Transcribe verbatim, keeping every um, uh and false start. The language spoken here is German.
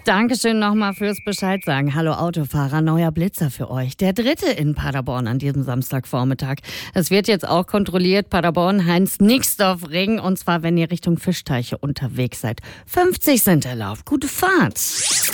Dankeschön nochmal fürs Bescheid sagen. Hallo Autofahrer, neuer Blitzer für euch. Der dritte in Paderborn an diesem Samstagvormittag. Es wird jetzt auch kontrolliert, Paderborn, Heinz-Nixdorf-Ring, und zwar, wenn ihr Richtung Fischteiche unterwegs seid. fünfzig sind erlaubt. Gute Fahrt.